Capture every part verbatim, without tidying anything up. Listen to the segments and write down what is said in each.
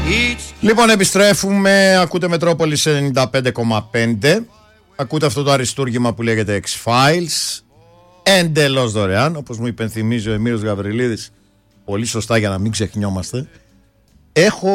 Λοιπόν, επιστρέφουμε. Ακούτε Μετρόπολης ενενήντα πέντε κόμμα πέντε. Ακούτε αυτό το αριστούργημα που λέγεται X-Files. Εντελώς δωρεάν, όπως μου υπενθυμίζει ο Εμμύρος Γαβριλίδης. Πολύ σωστά, για να μην ξεχνιόμαστε. Έχω,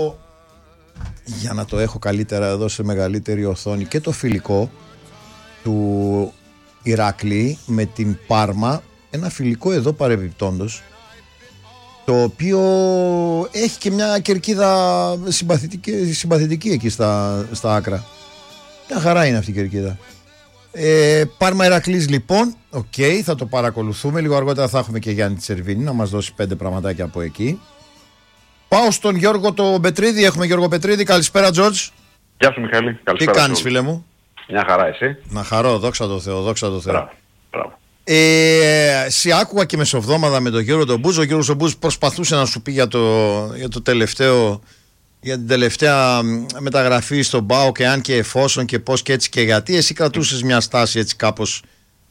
για να το έχω καλύτερα εδώ σε μεγαλύτερη οθόνη, και το φιλικό του Ηρακλή με την Πάρμα. Ένα φιλικό εδώ παρεμπιπτόντος, το οποίο έχει και μια κερκίδα συμπαθητική, συμπαθητική εκεί στα, στα άκρα. Μια χαρά είναι αυτή η κερκίδα. ε, Πάρμα Ηρακλής λοιπόν. Οκ, okay, θα το παρακολουθούμε. Λίγο αργότερα θα έχουμε και Γιάννη Τσερβίνη να μας δώσει πέντε πραγματάκια από εκεί. Πάω στον Γιώργο το Πετρίδη. Έχουμε Γιώργο Πετρίδη. Καλησπέρα, Τζορτζ. Γεια σου, Μιχάλη. Τι κάνεις, φίλε μου? Μια χαρά, εσύ? Να χαρώ, δόξα τω Θεώ, δόξα τω Θεώ. Μπράβο, μπράβο. Ε, σε άκουγα και μεσοβδόμαδα με τον Γιώργο τον Μπούζο. Ο Γιώργος ο Μπούζος προσπαθούσε να σου πει για το, για το τελευταίο, για την τελευταία μεταγραφή στον ΠΑΟ και αν και εφόσον και πώς και έτσι και γιατί. Εσύ κρατούσες μια στάση έτσι κάπως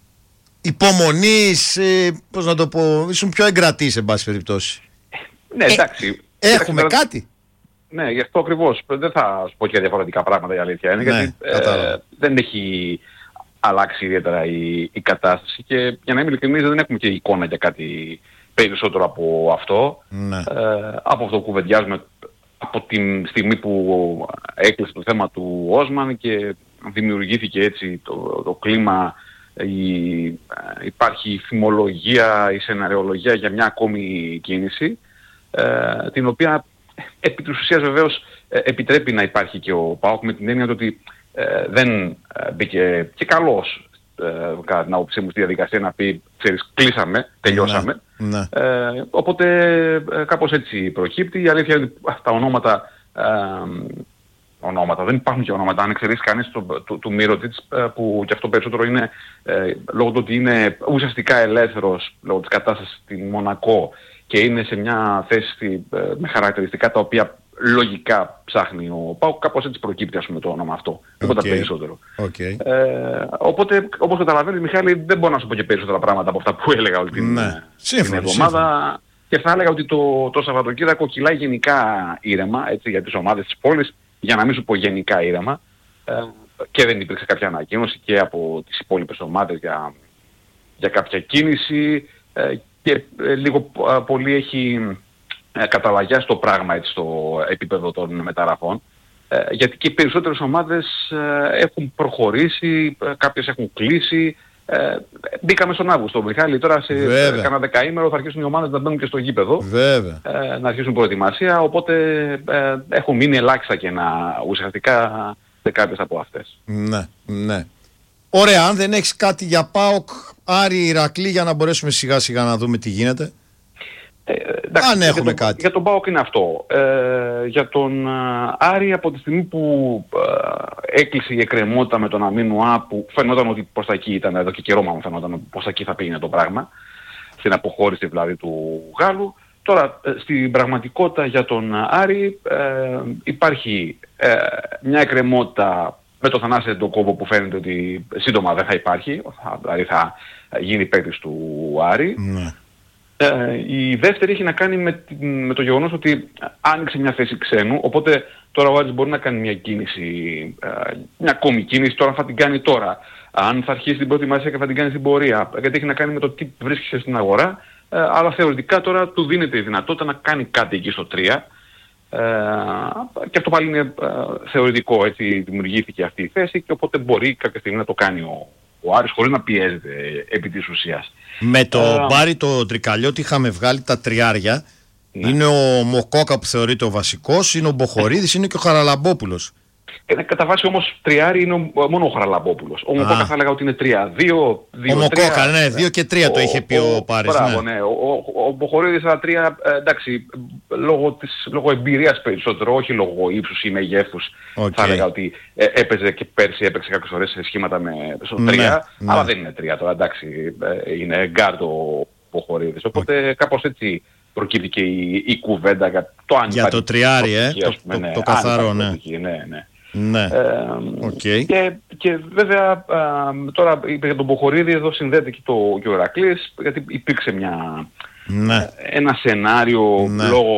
υπομονής, ε, πώς να το πω, ήσουν πιο εγκρατής εν πάση περιπτώσει. Ναι, εντάξει. Ε, έχουμε εντάξει, κάτι. Ναι, γι' αυτό ακριβώς. Δεν θα σου πω και διαφορετικά πράγματα, η αλήθεια είναι. Ναι, γιατί ε, δεν έχει αλλάξει ιδιαίτερα η, η κατάσταση και για να είμαι ειλικρινής δεν έχουμε και εικόνα για κάτι περισσότερο από αυτό. Ναι. Ε, από αυτό που κουβεντιάζουμε από τη στιγμή που έκλεισε το θέμα του Όσμαν και δημιουργήθηκε έτσι το, το κλίμα, η, υπάρχει η φημολογία, η σεναριολογία για μια ακόμη κίνηση, ε, την οποία επί της ουσίας βεβαίως ε, επιτρέπει να υπάρχει και ο ΠΑΟΚ με την έννοια ότι ε, δεν ε, μπήκε και καλός ε, κατά την άποψή μου στη διαδικασία να πει ξέρεις κλείσαμε, τελειώσαμε. Ναι, ναι. Ε, οπότε ε, κάπως έτσι προκύπτει. Η αλήθεια είναι ότι τα ονόματα, ε, ονόματα, δεν υπάρχουν και ονόματα. Αν εξαιρέσει κανείς το, του, του Μύρωτιτς ε, που και αυτό περισσότερο είναι ε, λόγω του ότι είναι ουσιαστικά ελεύθερος λόγω της κατάστασης στην Μονακό και είναι σε μια θέση ε, με χαρακτηριστικά τα οποία λογικά ψάχνει ο ΠΑΟΚ, κάπως έτσι προκύπτει ας πούμε το όνομα αυτό. Τίποτα okay. περισσότερο. Okay. Ε, οπότε όπως καταλαβαίνεις Μιχάλη δεν μπορώ να σου πω και περισσότερα πράγματα από αυτά που έλεγα όλη την, ναι. την εβδομάδα. Και θα έλεγα ότι το, το Σαββατοκύριακο κυλάει γενικά ήρεμα έτσι, για τις ομάδες της πόλης, για να μην σου πω γενικά ήρεμα. Ε, και δεν υπήρξε κάποια ανακοίνωση και από τις υπόλοιπες ομάδες για, για κάποια κίνηση ε, και ε, λίγο ε, πολύ έχει ε, καταλαγιάσει το πράγμα έτσι, στο επίπεδο των μεταγραφών. Ε, γιατί και οι περισσότερες ομάδες ε, έχουν προχωρήσει, ε, κάποιες έχουν κλείσει. Ε, μπήκαμε στον Αύγουστο, Μιχάλη, τώρα σε κάνα δεκαήμερο θα αρχίσουν οι ομάδες να μπαίνουν και στο γήπεδο, ε, να αρχίσουν προετοιμασία, οπότε ε, έχουν μείνει ελάχιστα και να ουσιαστικά σε κάποιες από αυτές. Ναι, ναι. Ωραία, αν δεν έχεις κάτι για ΠΑΟΚ, Άρη, Ηρακλή, για να μπορέσουμε σιγά σιγά να δούμε τι γίνεται. Ε, εντάξει, αν έχουμε για κάτι. Για τον ΠΑΟΚ είναι αυτό. Ε, για τον uh, Άρη από τη στιγμή που uh, έκλεισε η εκκρεμότητα με τον Αμίνουα που φαινόταν ότι προς τα εκεί ήταν, εδώ και καιρό μάλλον φαινόταν ότι προς τα εκεί θα πήγαινε το πράγμα, στην αποχώρηση δηλαδή του Γάλλου. Τώρα στην πραγματικότητα για τον Άρη ε, υπάρχει ε, μια εκκρεμότητα με το Θανάση Εντοκόβο που φαίνεται ότι σύντομα δεν θα υπάρχει, δηλαδή θα γίνει παίκτης του Άρη. Ναι. Ε, η δεύτερη έχει να κάνει με, με το γεγονός ότι άνοιξε μια θέση ξένου, οπότε τώρα ο Άρης μπορεί να κάνει μια κίνηση, ε, μια ακόμη κίνηση, τώρα θα την κάνει τώρα. Αν θα αρχίσει την προετοιμασία και θα την κάνει στην πορεία, γιατί έχει να κάνει με το τι βρίσκεσαι στην αγορά, ε, αλλά θεωρητικά τώρα του δίνεται η δυνατότητα να κάνει κάτι εκεί στο τρία. Ε, και αυτό πάλι είναι ε, θεωρητικό, έτσι δημιουργήθηκε αυτή η θέση και οπότε μπορεί κάποια στιγμή να το κάνει ο, ο Άρης χωρίς να πιέζεται επί της ουσίας. Με το ε, Μπάρι το Τρικαλιώτη είχαμε βγάλει τα τριάρια. Ναι. Είναι ο Μοκόκα που θεωρείται ο βασικός, είναι ο Μποχορίδης, είναι και ο Χαραλαμπόπουλος. Ε, κατά βάση όμως τριάρι είναι ο, μόνο ο Χαραλαμπόπουλος. Ο Μοκόκα θα έλεγα ότι είναι τρία. Δύο, δύο, ο Μοκόκα, ναι, δύο και τρία το είχε πει ο, ο Πάρης. Μπράβο, ναι. ναι. Ο, ο, ο Μποχορίδης στα τρία, ε, εντάξει, λόγω, της, λόγω εμπειρίας περισσότερο, όχι λόγω ύψους ή μεγέθους. Okay. Θα έλεγα ότι ε, έπαιζε και πέρσι έπαιξε κάποιες φορές σε σχήματα με, στο τρία, ναι, αλλά ναι. δεν είναι τρία τώρα, εντάξει, ε, είναι γκάρτ ο Μποχορίδης. Οπότε okay. κάπως έτσι προκύπτει και η, η κουβέντα για το αν για το τριάρι, ε, το, το, ναι, το καθαρό, ναι. ναι, ναι. Ναι. Ε, okay. και, και βέβαια ε, τώρα για τον Μποχορίδη εδώ συνδέεται και, το, και ο Ηρακλής, γιατί υπήρξε μια, ναι. ένα σενάριο ναι. λόγω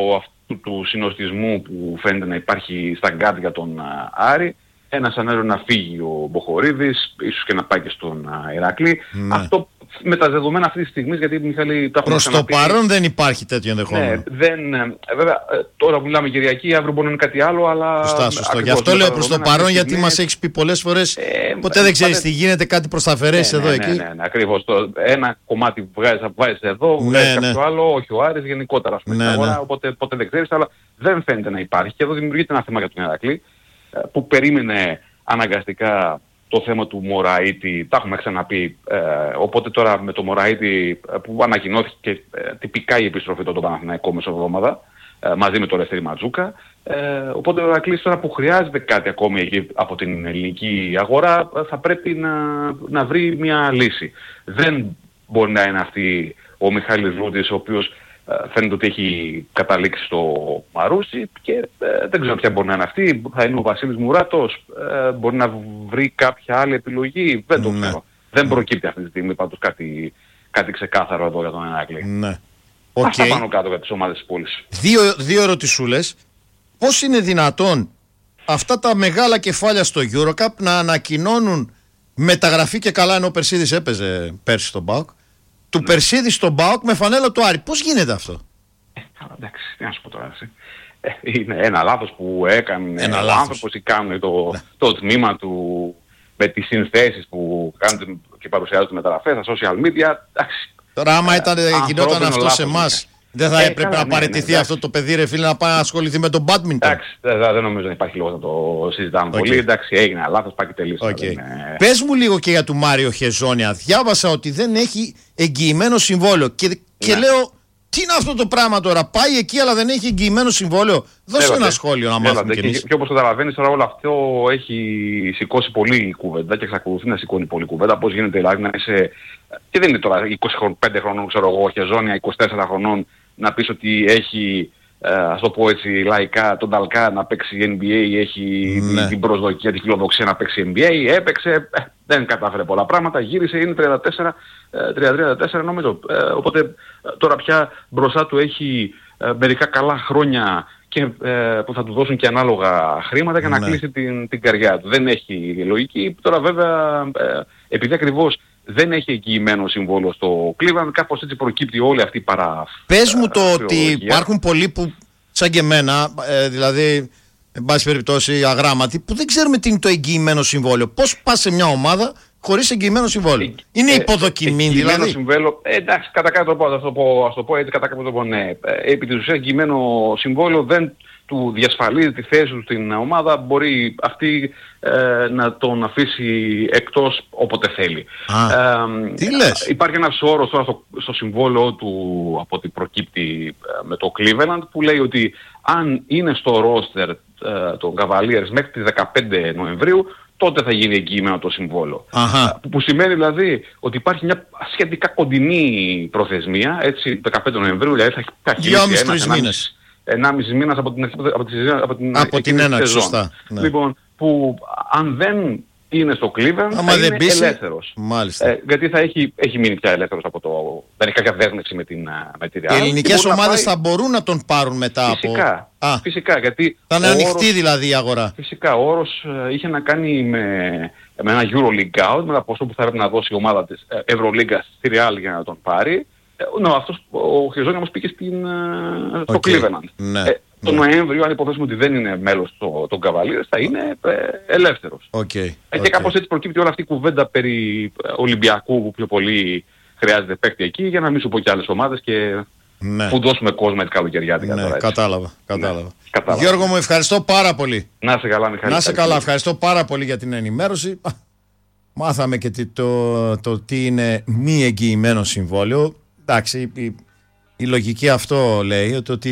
του, του συνοστισμού που φαίνεται να υπάρχει στα γκάτ για τον Άρη. Ένα σανάριο να φύγει ο Μποχορίδης, ίσως και να πάει και στον Ηρακλή. Ναι. Αυτό με τα δεδομένα αυτή τη στιγμή, γιατί Μιχάλη τα προς το παρόν δεν υπάρχει τέτοιο ενδεχόμενο. Ναι, δεν, βέβαια τώρα που μιλάμε Κυριακή, αύριο μπορεί να είναι κάτι άλλο, αλλά... Σωστά, σωστό. Γι' αυτό λέω προς το παρόν, γιατί στιγμή... μας έχεις πει πολλές φορές, ε, ποτέ ε, δεν ξέρεις τι γίνεται, κάτι προς τα αφαιρέσεις ναι, εδώ ναι, εκεί. Ναι, ναι, ναι, ακριβώς. Το ένα κομμάτι που βγάζεις, θα βγάζεις εδώ, βγάζεις ναι, κάποιο ναι. άλλο, όχι ο Άρης γενικότερα, ας πούμε, ναι, αγορά, ναι. οπότε ποτέ δεν ξέρεις, αλλά δεν φαίνεται να υπάρχει. Και εδώ δημιουργείται ένα θέμα για τον Ηρακλή, που περίμενε αναγκαστικά το θέμα του Μωραΐτη, τα έχουμε ξαναπεί, ε, οπότε τώρα με το Μωραΐτη που ανακοινώθηκε ε, τυπικά η επιστροφή του Παναθηναϊκού μεσοβδόμαδα, ε, μαζί με τον Λευτέρη Ματζούκα, ε, οπότε ο Ηρακλής τώρα που χρειάζεται κάτι ακόμη εκεί από την ελληνική αγορά θα πρέπει να, να βρει μια λύση. Δεν μπορεί να είναι αυτή ο Μιχάλης Λούτης, ο οποίος φαίνεται ότι έχει καταλήξει στο Μαρούσι και ε, δεν ξέρω ποια μπορεί να είναι αυτή. Θα είναι ο Βασίλης Μουράτος, ε, μπορεί να βρει κάποια άλλη επιλογή. Δεν το ξέρω. Mm. Δεν προκύπτει αυτή τη στιγμή πάντως κάτι, κάτι ξεκάθαρο εδώ για τον Ηρακλή. Ναι. Okay. Αυτά πάνω κάτω για τις ομάδες της πόλης. Δύο, δύο ερωτησούλες. Πώς είναι δυνατόν αυτά τα μεγάλα κεφάλια στο EuroCup να ανακοινώνουν μεταγραφή και καλά, ενώ ο Περσίδης έπαιζε πέρσι στον ΠΑΟΚ, του ναι. Περσίδη στον ΠΑΟΚ με φανέλα του Άρη? Πώς γίνεται αυτό? Ε, εντάξει, τι να σου πω τώρα εσύ. Ε, είναι ένα λάθος που έκανε ένα ο άνθρωπος ή κάνουν το, ναι. το τμήμα του με τις συνθέσεις που κάνουν και παρουσιάζουν τις μεταγραφές στα social media. Εντάξει. Τώρα άμα ήταν, ε, γινόταν αυτό σε εμάς, δεν θα ε, έπρεπε καλά, να ναι, παραιτηθεί ναι, αυτό το παιδί, ρε φίλε, να πάει να ασχοληθεί με τον μπάντμιντον? Εντάξει, δεν, δεν νομίζω να υπάρχει λόγο να το συζητάμε okay. πολύ. Εντάξει, έγινε ένα λάθος, πάει και τελείωσε. Okay. Είναι... Πες μου λίγο και για του Μάριο Χεζόνια. Διάβασα ότι δεν έχει εγγυημένο συμβόλαιο και, ναι. και λέω, τι είναι αυτό το πράγμα τώρα? Πάει εκεί αλλά δεν έχει εγγυημένο συμβόλαιο. Δώσε ένα σχόλιο να μάθουμε κι εμείς. Και, και όπως καταλαβαίνεις τώρα όλο αυτό έχει σηκώσει πολύ κουβέντα και εξακολουθεί να σηκώνει πολύ κουβέντα. Πώς γίνεται δηλαδή να είσαι... Και δεν είναι τώρα είκοσι πέντε χρονών, ξέρω εγώ, Χεζόνια, είκοσι τέσσερα χρονών, να πεις ότι έχει, ε, ας το πω έτσι λαϊκά, τον Ταλκά να παίξει εν μπι έι, έχει ναι. την προσδοκία, την φιλοδοξία να παίξει εν μπι έι, έπαιξε, ε, δεν κατάφερε πολλά πράγματα, γύρισε, είναι τριάντα τέσσερα, τριάντα τέσσερα νομίζω. Ε, οπότε ε, τώρα πια μπροστά του έχει ε, μερικά καλά χρόνια και, ε, που θα του δώσουν και ανάλογα χρήματα για να ναι. κλείσει την, την καρδιά του. Δεν έχει λογική. Τώρα βέβαια, ε, επειδή ακριβώς δεν έχει εγγυημένο συμβόλαιο στο Cleveland, κάπως έτσι προκύπτει όλη αυτή η παρά... Πες μου το ότι υπάρχουν πολλοί που, σαν και εμένα, ε, δηλαδή, εν πάση περιπτώσει, αγράμματοι, που δεν ξέρουμε τι είναι το εγγυημένο συμβόλαιο. Πώς πας σε μια ομάδα χωρίς εγγυημένο συμβόλαιο? Ε, είναι ε, υποδοκιμή, ε, δηλαδή? Συμβόλαιο, ε, εντάξει, κατά κάποιο τρόπο, ας το πω, ας το πω έτσι, κατά κάποιο τρόπο, ναι. Ε, επί της ουσίας, εγγυημένο συμβόλαιο δεν του διασφαλίζει τη θέση του στην ομάδα, μπορεί αυτή ε, να τον αφήσει εκτός όποτε θέλει. Α, ε, τι λες? Υπάρχει ένας όρος τώρα στο, στο συμβόλαιο του, από ό,τι προκύπτει ε, με το Cleveland, που λέει ότι αν είναι στο roster ε, των Cavaliers μέχρι τις δεκαπέντε Νοεμβρίου, τότε θα γίνει εγγυημένο το συμβόλαιο. Αχα. Που, που σημαίνει δηλαδή ότι υπάρχει μια σχετικά κοντινή προθεσμία, έτσι, δεκαπέντε Νοεμβρίου, δηλαδή θα έχει δυόμισι τρεις μήνες. ενάμιση μήνας από την, από την, από την, από την έναρξη, σωστά. Ναι. Λοιπόν, που αν δεν είναι στο Cleveland άμα θα δεν είναι πείσει, ελεύθερος. Μάλιστα. Ε, γιατί θα έχει, έχει μείνει πια ελεύθερος από το... Δεν έχει κάποια δέσμευση με, την, με τη Real. Οι ελληνικές ομάδες πάει... θα μπορούν να τον πάρουν μετά φυσικά, από... Α, φυσικά, γιατί... Θα είναι ανοιχτή όρος, δηλαδή η αγορά. Φυσικά, ο όρος ε, είχε να κάνει με, με ένα EuroLeague out, με τα ποσό που θα έπρεπε να δώσει η ομάδα της ε, Ευρωλίγκα στη Real για να τον πάρει. Ε, ναι, αυτός, ο Χεζόνια όμως πήγε στην, uh, στο okay. Cleveland. Ναι. Ε, το ναι. Νοέμβριο, αν υποθέσουμε ότι δεν είναι μέλος των Cavaliers, θα είναι ε, ελεύθερος. Okay. Ε, και okay. κάπως έτσι προκύπτει όλη αυτή η κουβέντα περί Ολυμπιακού που πιο πολύ χρειάζεται παίκτη εκεί, για να μην σου πω και άλλες ομάδες και ναι. που δώσουμε κόσμο έτσι καλοκαιριάτικα. Ναι, τώρα, έτσι. Κατάλαβα, κατάλαβα. Ναι. κατάλαβα. Γιώργο μου, ευχαριστώ πάρα πολύ. Να είσαι καλά, Μιχάλη. Να είσαι καλά, ευχαριστώ πάρα πολύ για την ενημέρωση. Μάθαμε και το, το, το τι είναι μη εγγυημένο συμβόλαιο. Εντάξει, η, η λογική αυτό λέει, ότι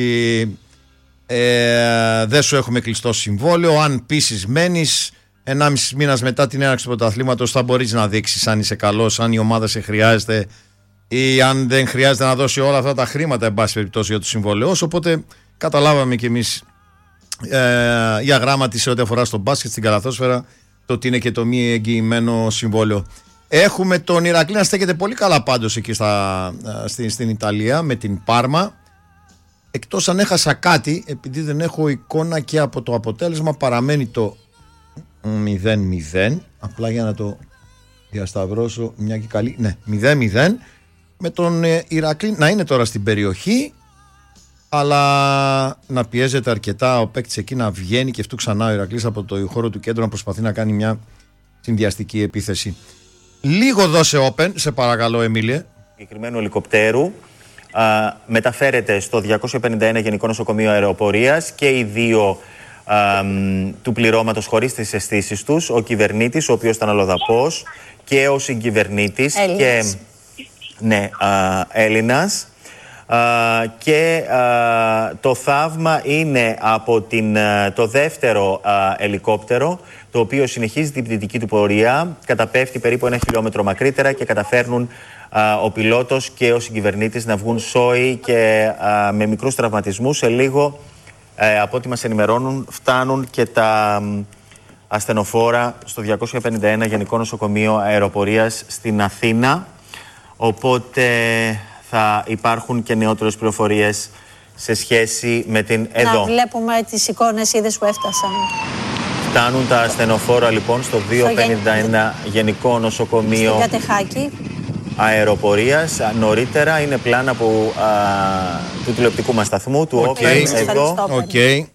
ε, δεν σου έχουμε κλειστό συμβόλαιο. Αν πείσεις μένεις, ενάμιση μήνας μετά την έναρξη του πρωταθλήματος θα μπορείς να δείξεις αν είσαι καλός, αν η ομάδα σε χρειάζεται ή αν δεν χρειάζεται να δώσει όλα αυτά τα χρήματα, εν πάση περιπτώσει, για το συμβόλαιο. Οπότε καταλάβαμε κι εμείς ε, η αγράμματη σε ό,τι αφορά στο μπάσκετ, στην καλαθόσφαιρα, το ότι είναι και το μη εγγυημένο συμβόλαιο. Έχουμε τον Ηρακλή να στέκεται πολύ καλά πάντως εκεί στα, στην, στην Ιταλία με την Πάρμα. εκτός αν έχασα κάτι, επειδή δεν έχω εικόνα και από το αποτέλεσμα, παραμένει το μηδέν μηδέν, απλά για να το διασταυρώσω μια και καλή, ναι, μηδέν μηδέν, με τον ε, Ηρακλή να είναι τώρα στην περιοχή, αλλά να πιέζεται αρκετά ο παίκτης εκεί, να βγαίνει και αυτού ξανά ο Ηρακλής από το χώρο του κέντρου, να προσπαθεί να κάνει μια συνδυαστική επίθεση. Λίγο δώσε open, σε παρακαλώ, Εμίλιε. Συγκεκριμένου ελικοπτέρου α, μεταφέρεται στο διακόσια πενήντα ένα Γενικό Νοσοκομείο Αεροπορίας και οι δύο α, μ, του πληρώματος χωρίς τις αισθήσεις τους, ο κυβερνήτης, ο οποίος ήταν αλλοδαπός, και ο συγκυβερνήτης και, ναι, α, Έλληνας. Uh, και uh, το θαύμα είναι από την, uh, το δεύτερο uh, ελικόπτερο, το οποίο συνεχίζει την πτυτική του πορεία, καταπέφτει περίπου ένα χιλιόμετρο μακρύτερα και καταφέρνουν uh, ο πιλότος και ο συγκυβερνήτης να βγουν σώοι και uh, με μικρούς τραυματισμούς. Σε λίγο, uh, από ό,τι μας ενημερώνουν, φτάνουν και τα um, ασθενοφόρα στο διακόσια πενήντα ένα Γενικό Νοσοκομείο Αεροπορίας στην Αθήνα, οπότε θα υπάρχουν και νεότερες πληροφορίες σε σχέση με την εδώ. Να βλέπουμε τις εικόνες, είδες που έφτασαν. Φτάνουν τα ασθενοφόρα λοιπόν στο διακόσια πενήντα ένα στο... Γενικό Νοσοκομείο στην Κατεχάκη Αεροπορίας. Νωρίτερα είναι πλάνα που, α, του τηλεοπτικού μας σταθμού, του okay. Open εδώ. Okay.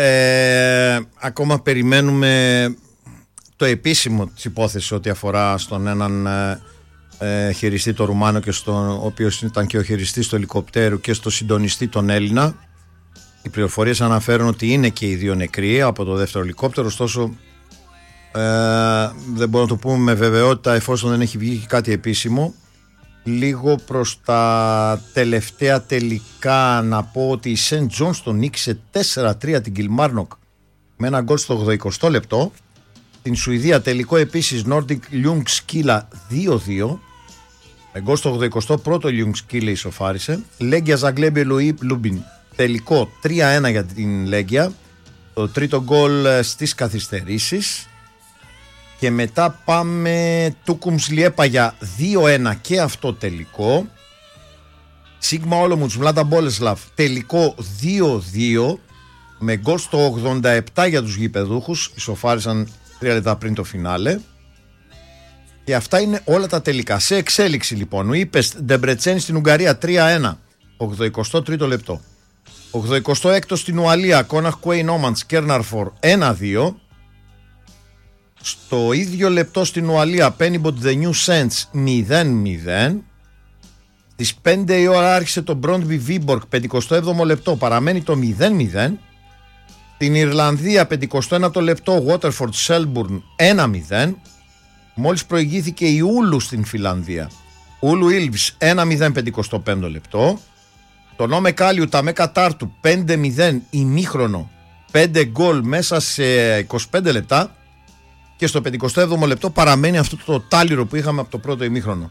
Ε, ακόμα περιμένουμε το επίσημο της υπόθεσης ό,τι αφορά στον έναν Ε, χειριστή το Ρουμάνο, και στον, ο οποίος ήταν και ο χειριστής του ελικοπτέρου, και στο συντονιστή τον Έλληνα. Οι πληροφορίες αναφέρουν ότι είναι και οι δύο νεκροί από το δεύτερο ελικόπτερο, ωστόσο ε, δεν μπορούμε να το πούμε με βεβαιότητα εφόσον δεν έχει βγει κάτι επίσημο. Λίγο προς τα τελευταία τελικά να πω ότι η Σεντ Τζόνστον νίκησε τέσσερα τρία την Κιλμάρνοκ με ένα γκολ στο ογδοηκοστό λεπτό. Στην Σουηδία τελικό επίσης Nordic Ljungskile δύο δύο. Με γκολ στο ογδοηκοστό πρώτο Ljungskile ισοφάρισε. Λέγκια Ζαγκλέμπι Λούμπιν τελικό τρία ένα για την Λέγκια. Το τρίτο γκολ στις καθυστερήσεις. Και μετά πάμε Τούκουμς Λιέπαγια δύο ένα και αυτό τελικό. Σίγμα Όλομουτς Μλάντα Μπόλεσλαβ τελικό δύο δύο. Με γκολ στο ογδόντα επτά για τους γηπεδούχους. Ισοφάρισαν τρία λεπτά πριν το φινάλε. Και αυτά είναι όλα τα τελικά. Σε εξέλιξη λοιπόν, ο Είπες Ντεμπρετσένη στην Ουγγαρία τρία ένα, ογδοηκοστό τρίτο λεπτό. ογδοηκοστό έκτο στην Ουαλία, Κόναχ Κουέιν Όμαντς Κέρναρφορ ένα δύο. Στο ίδιο λεπτό στην Ουαλία, Πένιμποτ The New Saints μηδέν μηδέν. Στις πέντε η ώρα άρχισε το Μπρόντμπι Βίμπορκ, πενηκοστό έβδομο λεπτό, παραμένει το μηδέν μηδέν. Στην Ιρλανδία, πενηκοστό ένατο λεπτό, Waterford Selburn ένα μηδέν. Μόλις προηγήθηκε η Ούλου στην Φιλανδία. Ούλου Ήλβς ένα μηδέν, πενηκοστό πέμπτο λεπτό. Το Νόμε Κάλιου Ταμέ Κατάρτου πέντε μηδέν ημίχρονο, πέντε γκολ μέσα σε είκοσι πέντε λεπτά. Και στο πενηκοστό έβδομο λεπτό παραμένει αυτό το τάλιρο που είχαμε από το πρώτο ημίχρονο.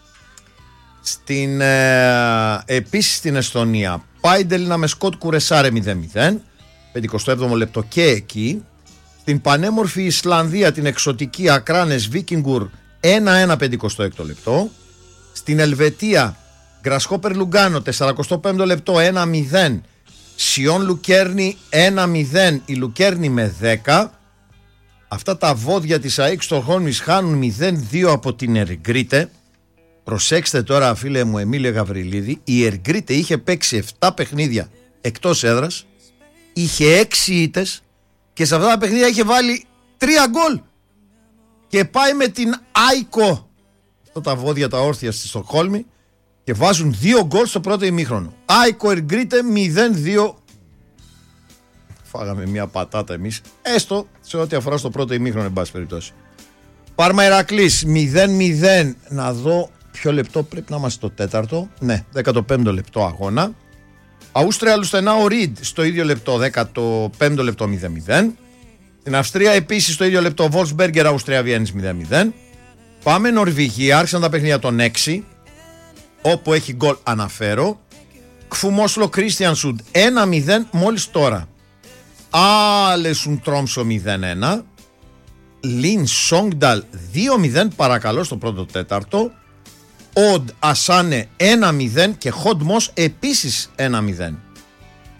Στην, ε, επίσης στην Εστονία, Πάιντελινα με Σκοτ Κουρεσάρε μηδέν μηδέν, πενηκοστό έβδομο λεπτό και εκεί. Στην πανέμορφη Ισλανδία, την εξωτική Ακράνες Βίκινγκουρ ένα ένα, πενηκοστό έκτο λεπτό. Στην Ελβετία, Γκρασκόπερ Λουγκάνο σαραντά πέμπτο λεπτό ένα μηδέν. Σιόν Λουκέρνη ένα μηδέν, η Λουκέρνη με δέκα. Αυτά τα βόδια της ΑΕΚ Στοκχόλμης χάνουν μηδέν δύο από την Εργκρίτε. Προσέξτε τώρα, φίλε μου Εμίλια Γαβριλίδη, η Εργκρίτε είχε παίξει επτά παιχνίδια εκτός έδρας, είχε έξι ήττες και σε αυτά τα παιχνίδια είχε βάλει τρία γκολ. Και πάει με την Άικο, αυτά τα βόδια τα όρθια στη Στοκχόλμη, και βάζουν δύο γκολ στο πρώτο ημίχρονο. Άικο Εργκρίτε μηδέν δύο. Φάγαμε μια πατάτα εμείς, έστω σε ό,τι αφορά στο πρώτο ημίχρονο, εν πάση περιπτώσει. Πάρμα Ηρακλής μηδέν μηδέν. Να δω ποιο λεπτό πρέπει να είμαστε, το τέταρτο. Ναι, δέκατο πέμπτο λεπτό αγώνα. Αούστρια Λουστενά ο Ριντ στο ίδιο λεπτό, δέκατο πέμπτο λεπτό μηδέν μηδέν. Στην Αυστρία επίσης στο ίδιο λεπτό, Βολσμπέργκερ Αυστρία Βιέννης μηδέν μηδέν. Πάμε Νορβηγία, άρχισαν τα παιχνίδια των έξι, όπου έχει γκολ αναφέρω. Κφουμόσλο Κρίστιανσουντ ένα μηδέν μόλις τώρα. Άλεσουν Τρόμσο μηδέν ένα. Λιν Σόγνταλ δύο μηδέν παρακαλώ στο πρώτο τέταρτο. Οντ Ασάνε ένα μηδέν και Χοντμός επίσης ένα μηδέν.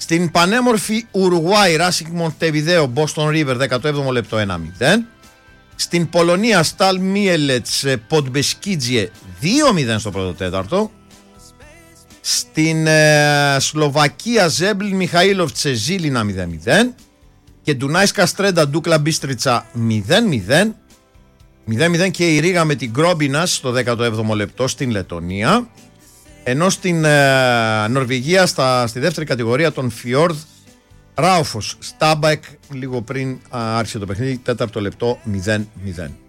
Στην πανέμορφη Ουρουάη, Racing Montevideo, Boston River, δέκατο έβδομο λεπτό ένα μηδέν. Στην Πολωνία, Σταλ Μίελετς, Ποντμπεσκίτζιε, δύο μηδέν στο πρώτο τέταρτο. Στην ε, Σλοβακία, Ζέμπλ Μιχαήλοφτσε, Ζήλινα μηδέν μηδέν. Και Ντουνάις Καστρέντα, Ντούκλα Μπίστριτσα μηδέν μηδέν. μηδέν μηδέν και η Ρίγα με την Γκρόμπινας στο δέκατο έβδομο λεπτό στην Λετωνία. Ενώ στην ε, Νορβηγία, στα, στη δεύτερη κατηγορία, των Φιόρδ, Ράουφος Στάμπακ, λίγο πριν α, άρχισε το παιχνίδι, τέταρτο λεπτό μηδέν μηδέν.